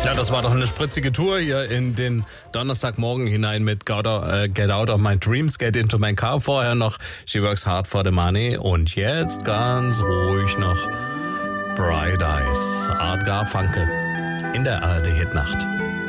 Ja, das war doch eine spritzige Tour hier in den Donnerstagmorgen hinein mit Get Out of My Dreams, Get Into My Car. Vorher noch She Works Hard for the Money und jetzt ganz ruhig noch Bright Eyes, Art Garfunkel in der ARD-Hitnacht.